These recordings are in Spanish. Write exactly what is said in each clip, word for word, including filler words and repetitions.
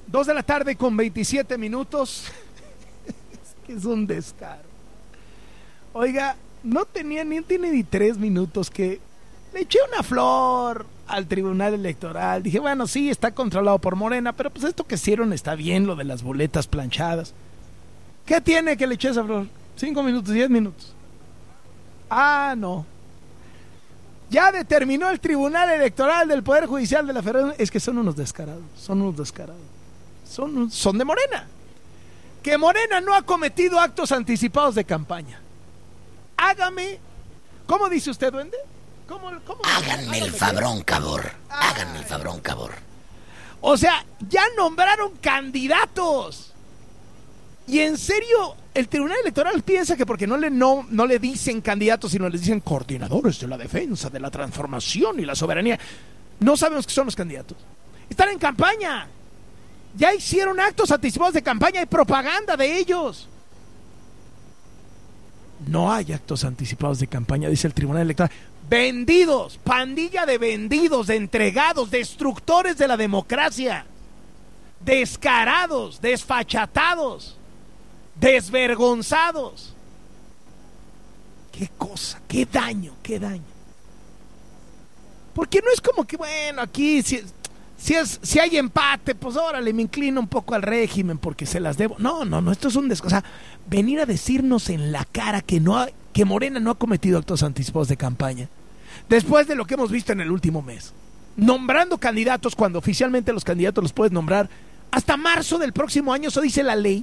Dos de la tarde con veintisiete minutos. Es que es un descaro. Oiga, no tenía ni, tiene ni tres minutos que le eché una flor al Tribunal Electoral. Dije, bueno, sí, está controlado por Morena, pero pues esto que hicieron está bien, lo de las boletas planchadas. ¿Qué tiene que le eché esa flor? Cinco minutos, diez minutos. Ah, no. Ya determinó el Tribunal Electoral del Poder Judicial de la Federación. Es que son unos descarados, son unos descarados. Son, son de Morena. Que Morena no ha cometido actos anticipados de campaña. Hágame, ¿cómo dice usted, duende? ¿Cómo, cómo Háganme el fabrón, cabor. Háganme el fabrón, cabor. O sea, ya nombraron candidatos. Y en serio, el Tribunal Electoral piensa que porque no le, no, no le dicen candidatos, sino les dicen coordinadores de la defensa, de la transformación y la soberanía. No sabemos qué son los candidatos. Están en campaña. Ya hicieron actos anticipados de campaña y propaganda de ellos. No hay actos anticipados de campaña, dice el Tribunal Electoral. Vendidos, pandilla de vendidos, de entregados, destructores de la democracia, descarados, desfachatados, desvergonzados. Qué cosa, qué daño, qué daño. Porque no es como que, bueno, aquí si, si, es, si hay empate, pues órale, me inclino un poco al régimen porque se las debo. No, no, no, esto es un des... O sea, venir a decirnos en la cara que no ha, que Morena no ha cometido actos anticipados de campaña, después de lo que hemos visto en el último mes, nombrando candidatos cuando oficialmente los candidatos los puedes nombrar hasta marzo del próximo año, eso dice la ley.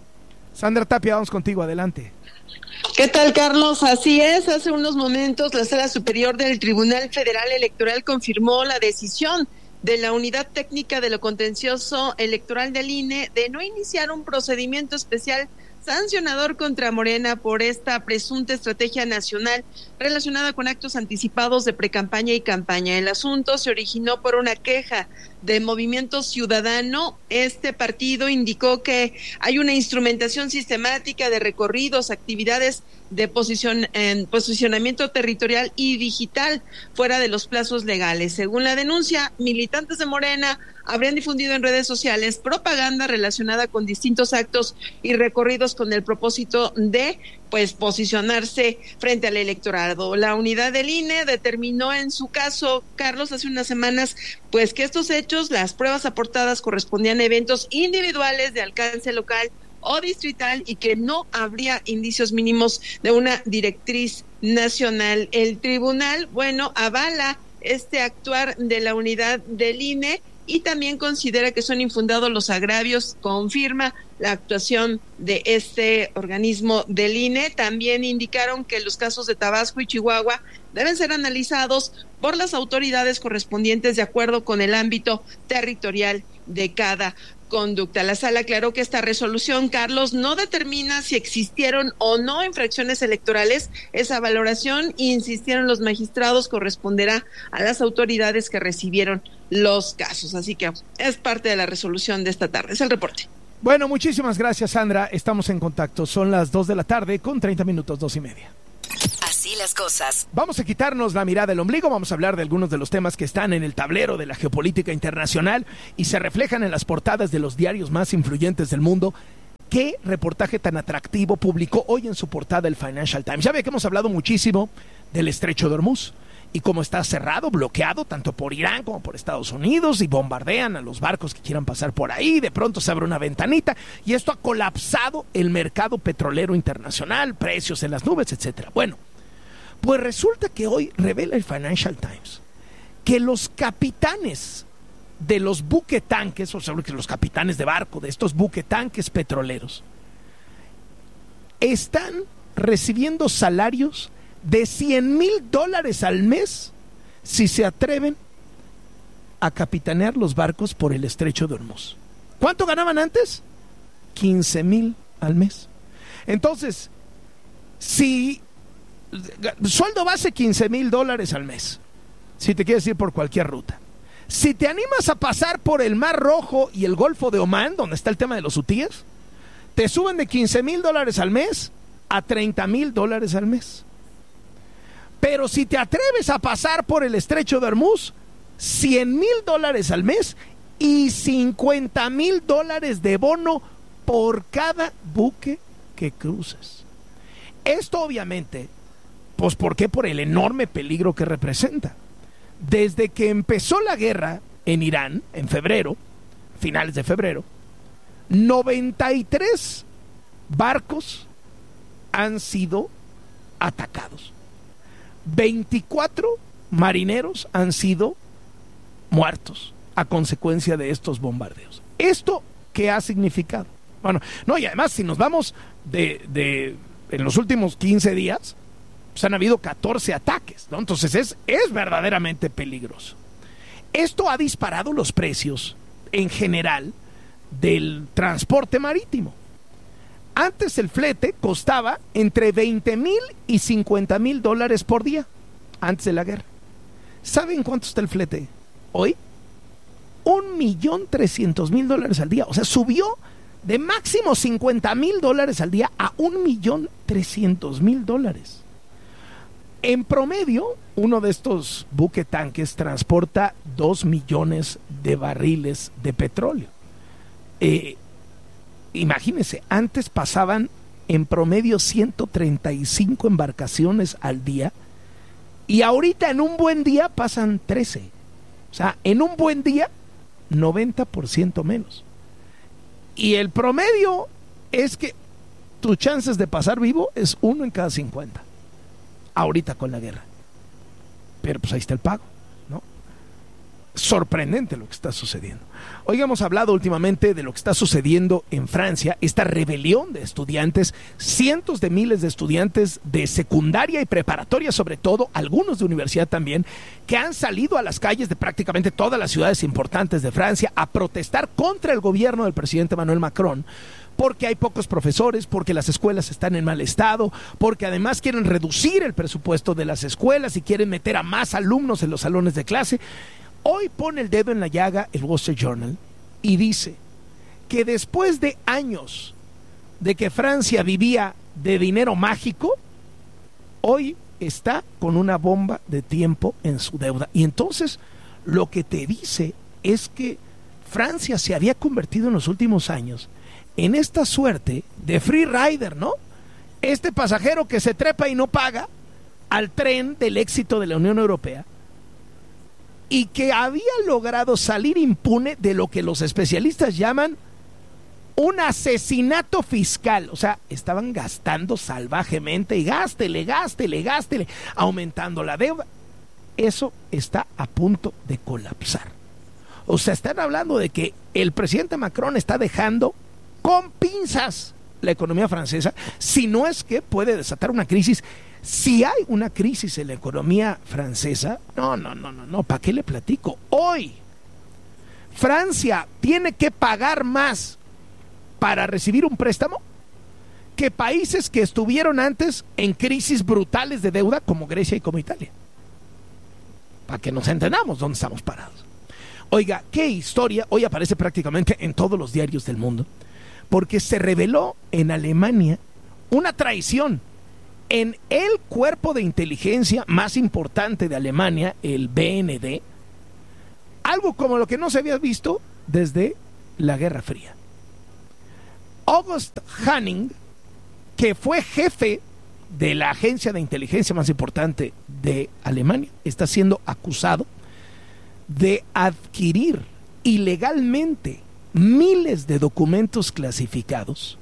Sandra Tapia, vamos contigo, adelante. ¿Qué tal, Carlos? Así es, hace unos momentos la Sala Superior del Tribunal Federal Electoral confirmó la decisión de la Unidad Técnica de lo Contencioso Electoral del I N E de no iniciar un procedimiento especial sancionador contra Morena por esta presunta estrategia nacional relacionada con actos anticipados de precampaña y campaña. El asunto se originó por una queja de Movimiento Ciudadano. Este partido indicó que hay una instrumentación sistemática de recorridos, actividades de posición, en posicionamiento territorial y digital fuera de los plazos legales. Según la denuncia, militantes de Morena habrían difundido en redes sociales propaganda relacionada con distintos actos y recorridos con el propósito de pues posicionarse frente al electorado. La unidad del I N E determinó en su caso, Carlos, hace unas semanas, pues que estos hechos, las pruebas aportadas correspondían a eventos individuales de alcance local o distrital y que no habría indicios mínimos de una directriz nacional. El tribunal, bueno, avala este actuar de la unidad del I N E y también considera que son infundados los agravios, confirma la actuación de este organismo del I N E. También indicaron que los casos de Tabasco y Chihuahua deben ser analizados por las autoridades correspondientes de acuerdo con el ámbito territorial de cada conducta. La sala aclaró que esta resolución, Carlos, no determina si existieron o no infracciones electorales. Esa valoración, insistieron los magistrados, corresponderá a las autoridades que recibieron los casos. Así que es parte de la resolución de esta tarde. Es el reporte. Bueno, muchísimas gracias, Sandra. Estamos en contacto. Son las dos de la tarde con treinta minutos, dos y media. Así las cosas. Vamos a quitarnos la mirada del ombligo, vamos a hablar de algunos de los temas que están en el tablero de la geopolítica internacional y se reflejan en las portadas de los diarios más influyentes del mundo. ¿Qué reportaje tan atractivo publicó hoy en su portada el Financial Times? Ya ve que hemos hablado muchísimo del Estrecho de Hormuz y cómo está cerrado, bloqueado, tanto por Irán como por Estados Unidos, y bombardean a los barcos que quieran pasar por ahí, de pronto se abre una ventanita, y esto ha colapsado el mercado petrolero internacional, precios en las nubes, etcétera. Bueno, pues resulta que hoy revela el Financial Times que los capitanes de los buquetanques, o sea, los capitanes de barco de estos buquetanques petroleros, están recibiendo salarios de cien mil dólares al mes si se atreven a capitanear los barcos por el Estrecho de Hormuz. ¿Cuánto ganaban antes? quince mil al mes. Entonces, si sueldo base quince mil dólares al mes, si te quieres ir por cualquier ruta. Si te animas a pasar por el Mar Rojo y el Golfo de Omán, donde está el tema de los hutíes, te suben de quince mil dólares al mes a treinta mil dólares al mes. Pero si te atreves a pasar por el Estrecho de Hormuz, cien mil dólares al mes y cincuenta mil dólares de bono por cada buque que cruces. Esto obviamente, pues ¿por qué? Por el enorme peligro que representa. Desde que empezó la guerra en Irán, en febrero, finales de febrero, noventa y tres barcos han sido atacados. veinticuatro marineros han sido muertos a consecuencia de estos bombardeos. ¿Esto qué ha significado? Bueno, no, y además si nos vamos de, de en los últimos quince días, pues han habido catorce ataques, ¿no? Entonces es, es verdaderamente peligroso. Esto ha disparado los precios en general del transporte marítimo. Antes el flete costaba entre veinte mil y cincuenta mil dólares por día, antes de la guerra. ¿Saben cuánto está el flete hoy? Un millón trescientos mil dólares al día. O sea, subió de máximo cincuenta mil dólares al día a un millón trescientos mil dólares. En promedio, uno de estos buquetanques transporta dos millones de barriles de petróleo. Eh, imagínense, antes pasaban en promedio ciento treinta y cinco embarcaciones al día y ahorita en un buen día pasan trece. O sea, en un buen día, noventa por ciento menos. Y el promedio es que tus chances de pasar vivo es uno en cada cincuenta. Ahorita con la guerra. Pero pues ahí está el pago, ¿no? Sorprendente lo que está sucediendo. Hoy hemos hablado últimamente de lo que está sucediendo en Francia, esta rebelión de estudiantes, cientos de miles de estudiantes de secundaria y preparatoria, sobre todo, algunos de universidad también, que han salido a las calles de prácticamente todas las ciudades importantes de Francia a protestar contra el gobierno del presidente Emmanuel Macron, porque hay pocos profesores, porque las escuelas están en mal estado, porque además quieren reducir el presupuesto de las escuelas y quieren meter a más alumnos en los salones de clase. Hoy pone el dedo en la llaga el Wall Street Journal y dice que después de años de que Francia vivía de dinero mágico, hoy está con una bomba de tiempo en su deuda. Y entonces lo que te dice es que Francia se había convertido en los últimos años en esta suerte de free rider, ¿no? Este pasajero que se trepa y no paga al tren del éxito de la Unión Europea y que había logrado salir impune de lo que los especialistas llaman un asesinato fiscal. O sea, estaban gastando salvajemente y gástele, gástele, gástele, aumentando la deuda. Eso está a punto de colapsar. O sea, están hablando de que el presidente Macron está dejando con pinzas la economía francesa, si no es que puede desatar una crisis. Si hay una crisis en la economía francesa, no, no, no, no, no, ¿para qué le platico? Hoy Francia tiene que pagar más para recibir un préstamo que países que estuvieron antes en crisis brutales de deuda como Grecia y como Italia. Para que nos entendamos dónde estamos parados. Oiga, qué historia, hoy aparece prácticamente en todos los diarios del mundo, porque se reveló en Alemania una traición en el cuerpo de inteligencia más importante de Alemania, el B N D, algo como lo que no se había visto desde la Guerra Fría. August Hanning, que fue jefe de la agencia de inteligencia más importante de Alemania, está siendo acusado de adquirir ilegalmente miles de documentos clasificados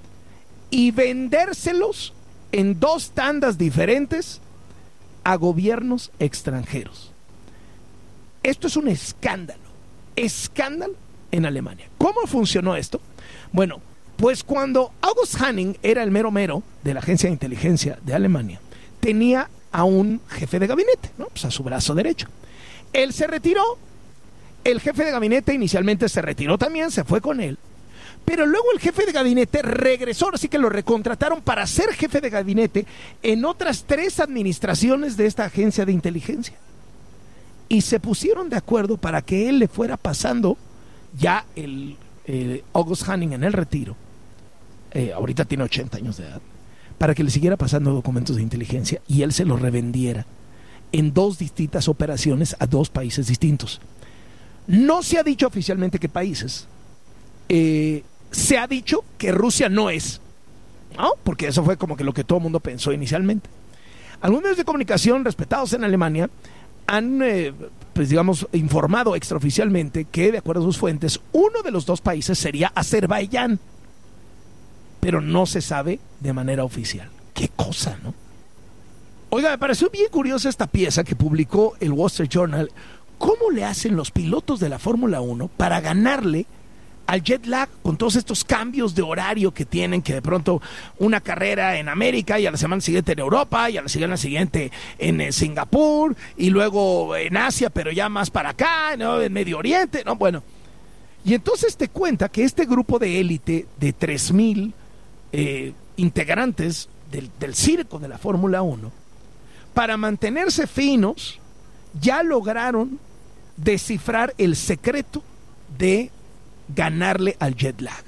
y vendérselos en dos tandas diferentes a gobiernos extranjeros. Esto es un escándalo, escándalo en Alemania. ¿Cómo funcionó esto? Bueno, pues cuando August Hanning era el mero mero de la agencia de inteligencia de Alemania, tenía a un jefe de gabinete, ¿no? Pues a su brazo derecho. Él se retiró, el jefe de gabinete inicialmente se retiró también, se fue con él, pero luego el jefe de gabinete regresó, así que lo recontrataron para ser jefe de gabinete en otras tres administraciones de esta agencia de inteligencia. Y se pusieron de acuerdo para que él le fuera pasando ya el eh, August Hanning en el retiro, eh, ahorita tiene ochenta años de edad, para que le siguiera pasando documentos de inteligencia y él se los revendiera en dos distintas operaciones a dos países distintos. No se ha dicho oficialmente qué países. Eh, se ha dicho que Rusia no es, ¿no? Porque eso fue como que lo que todo el mundo pensó inicialmente. Algunos medios de comunicación respetados en Alemania han, eh, pues digamos, informado extraoficialmente que, de acuerdo a sus fuentes, uno de los dos países sería Azerbaiyán, pero no se sabe de manera oficial. Qué cosa, ¿no? Oiga, me pareció bien curiosa esta pieza que publicó el Wall Street Journal. ¿Cómo le hacen los pilotos de la Fórmula uno para ganarle al jet lag con todos estos cambios de horario que tienen, que de pronto una carrera en América y a la semana siguiente en Europa y a la semana siguiente en eh, Singapur y luego en Asia, pero ya más para acá, ¿no? En Medio Oriente, ¿no? Bueno, y entonces te cuenta que este grupo de élite de tres mil eh, integrantes del, del circo de la Fórmula uno, para mantenerse finos, ya lograron descifrar el secreto de ganarle al jet lag.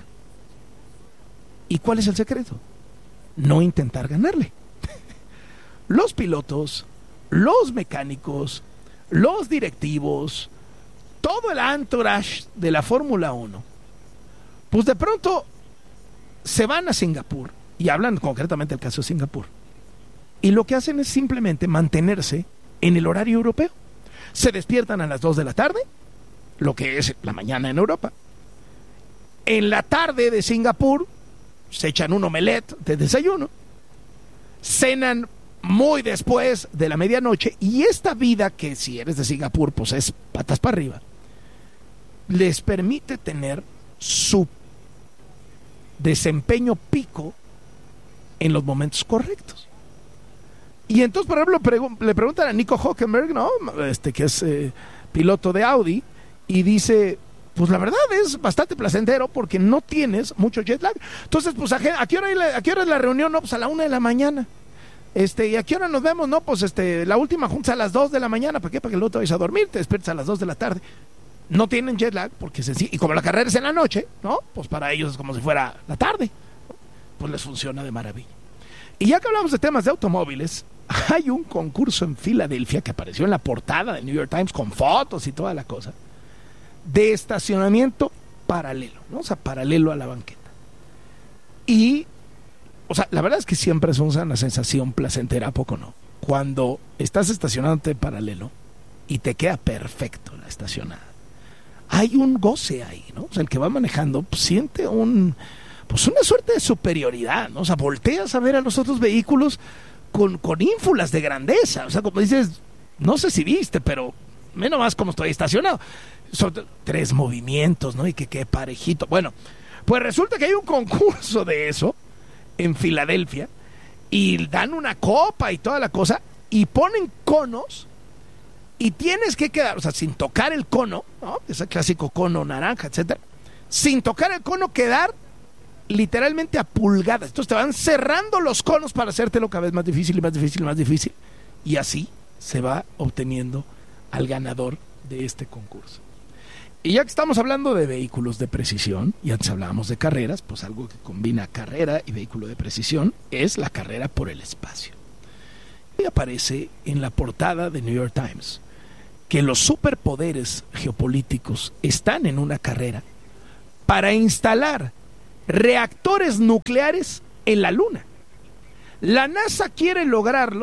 ¿Y cuál es el secreto? No intentar ganarle. Los pilotos, los mecánicos, los directivos, todo el entourage de la Fórmula uno, pues de pronto se van a Singapur, y hablan concretamente del caso de Singapur, y lo que hacen es simplemente mantenerse en el horario europeo. Se despiertan a las dos de la tarde, lo que es la mañana en Europa. En la tarde de Singapur se echan un omelette de desayuno, cenan muy después de la medianoche, y esta vida, que si eres de Singapur pues es patas para arriba, les permite tener su desempeño pico en los momentos correctos. Y entonces, por ejemplo, pregu- le preguntan a Nico Hülkenberg, ¿no? Este, que es eh, piloto de Audi, y dice, pues la verdad es bastante placentero porque no tienes mucho jet lag. Entonces, pues, ¿a, ¿a qué hora, ¿a qué hora es la reunión? No, pues a la una de la mañana. Este, ¿y a qué hora nos vemos? No, pues este, la última junta a las dos de la mañana. ¿Para qué? Para que luego te vayas a dormir, te despiertas a las dos de la tarde. No tienen jet lag porque sencillo, y como la carrera es en la noche, ¿no? Pues para ellos es como si fuera la tarde. Pues les funciona de maravilla. Y ya que hablamos de temas de automóviles, hay un concurso en Filadelfia que apareció en la portada del New York Times con fotos y toda la cosa, de estacionamiento paralelo, ¿no? O sea, paralelo a la banqueta. Y, o sea, la verdad es que siempre es una sensación placentera, ¿a poco no? Cuando estás estacionándote paralelo y te queda perfecto la estacionada. Hay un goce ahí, ¿no? O sea, el que va manejando pues, siente un, pues una suerte de superioridad, ¿no? O sea, volteas a ver a los otros vehículos con, con ínfulas de grandeza. O sea, como dices, no sé si viste, pero menos más como estoy estacionado. Son tres movimientos, ¿no? Y que quede parejito. Bueno, pues resulta que hay un concurso de eso en Filadelfia y dan una copa y toda la cosa y ponen conos y tienes que quedar, o sea, sin tocar el cono, ¿no? Ese clásico cono naranja, etcétera. Sin tocar el cono, quedar literalmente a pulgadas. Entonces te van cerrando los conos para hacértelo cada vez más difícil y más difícil y más difícil. Y así se va obteniendo al ganador de este concurso. Y ya que estamos hablando de vehículos de precisión, y antes hablábamos de carreras, pues algo que combina carrera y vehículo de precisión es la carrera por el espacio. Y aparece en la portada de New York Times que los superpoderes geopolíticos están en una carrera para instalar reactores nucleares en la Luna. La NASA quiere lograrlo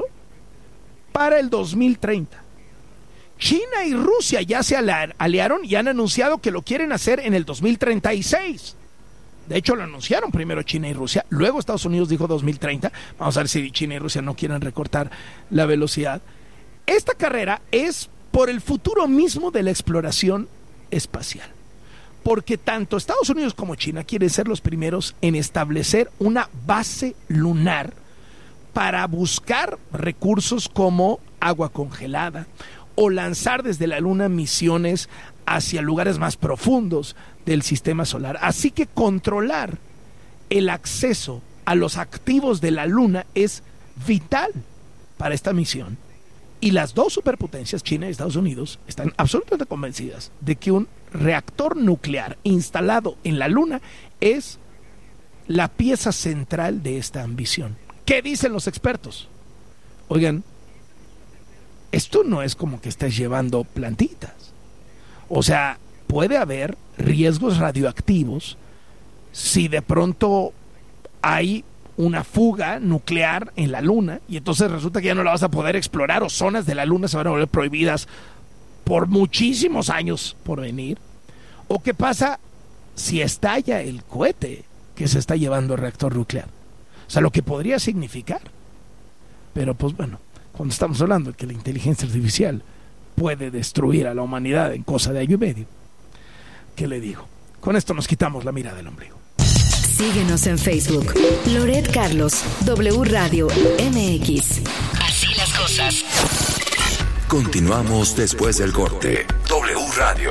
para el dos mil treinta. China y Rusia ya se aliaron y han anunciado que lo quieren hacer en el dos mil treinta y seis. De hecho, lo anunciaron primero China y Rusia, luego Estados Unidos dijo dos mil treinta. Vamos a ver si China y Rusia no quieren recortar la velocidad. Esta carrera es por el futuro mismo de la exploración espacial, porque tanto Estados Unidos como China quieren ser los primeros en establecer una base lunar para buscar recursos como agua congelada o lanzar desde la Luna misiones hacia lugares más profundos del sistema solar. Así que controlar el acceso a los activos de la Luna es vital para esta misión. Y las dos superpotencias, China y Estados Unidos, están absolutamente convencidas de que un reactor nuclear instalado en la Luna es la pieza central de esta ambición. ¿Qué dicen los expertos? Oigan, esto no es como que estés llevando plantitas. O sea, puede haber riesgos radioactivos si de pronto hay una fuga nuclear en la Luna y entonces resulta que ya no la vas a poder explorar o zonas de la Luna se van a volver prohibidas por muchísimos años por venir. ¿O qué pasa si estalla el cohete que se está llevando el reactor nuclear? O sea, lo que podría significar. Pero pues bueno, cuando estamos hablando de que la inteligencia artificial puede destruir a la humanidad en cosa de año y medio, ¿qué le digo? Con esto nos quitamos la mirada del ombligo. Síguenos en Facebook. Loret Carlos, W Radio M X. Así las cosas. Continuamos después del corte. W Radio.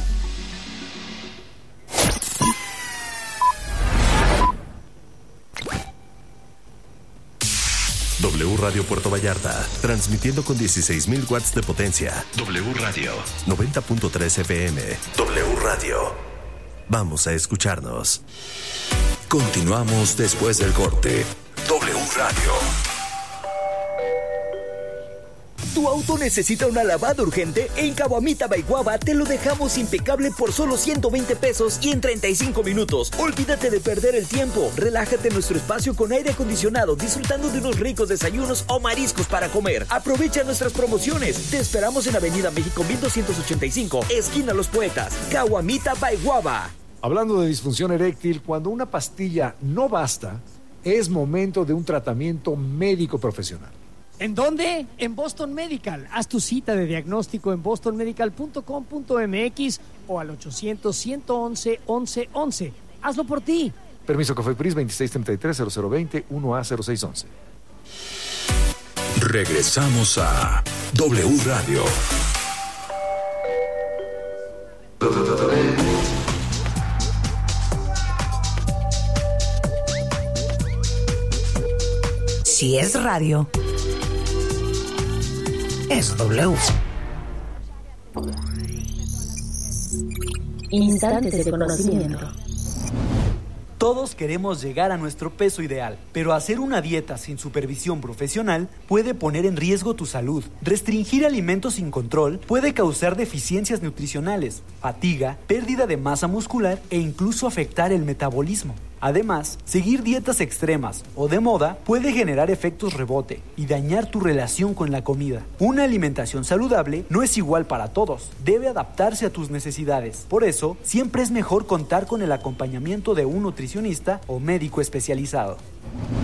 W Radio Puerto Vallarta, transmitiendo con dieciséis mil watts de potencia. W Radio, noventa punto tres F M. W Radio. Vamos a escucharnos. Continuamos después del corte. W Radio. ¿Tu auto necesita una lavada urgente? En Caguamita by Guava te lo dejamos impecable por solo ciento veinte pesos y en treinta y cinco minutos. Olvídate de perder el tiempo. Relájate en nuestro espacio con aire acondicionado, disfrutando de unos ricos desayunos o mariscos para comer. Aprovecha nuestras promociones. Te esperamos en Avenida México mil doscientos ochenta y cinco, esquina Los Poetas. Caguamita by Guava. Hablando de disfunción eréctil, cuando una pastilla no basta, es momento de un tratamiento médico profesional. ¿En dónde? En Boston Medical. Haz tu cita de diagnóstico en boston medical punto com punto m x o al ochocientos, ciento once, once once. Hazlo por ti. Permiso COFEPRIS veintiséis treinta y tres, cero cero veinte, uno A cero seis once. Regresamos a W Radio. Si es radio, es W. Instantes de conocimiento. Todos queremos llegar a nuestro peso ideal, pero hacer una dieta sin supervisión profesional puede poner en riesgo tu salud. Restringir alimentos sin control puede causar deficiencias nutricionales, fatiga, pérdida de masa muscular e incluso afectar el metabolismo. Además, seguir dietas extremas o de moda puede generar efectos rebote y dañar tu relación con la comida. Una alimentación saludable no es igual para todos, debe adaptarse a tus necesidades. Por eso, siempre es mejor contar con el acompañamiento de un nutricionista o médico especializado.